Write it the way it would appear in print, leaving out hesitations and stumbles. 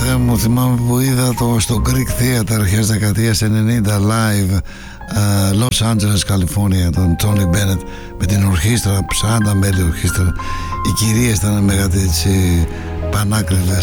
Θεέ μου, θυμάμαι που είδα το στο Greek Theater αρχές δεκαετίας 90 live Los Angeles, Καλιφόρνια, τον Tony Bennett με την ορχήστρα, 40 μέλη ορχήστρα. Οι κυρίες ήταν μεγατή πανάκριβες.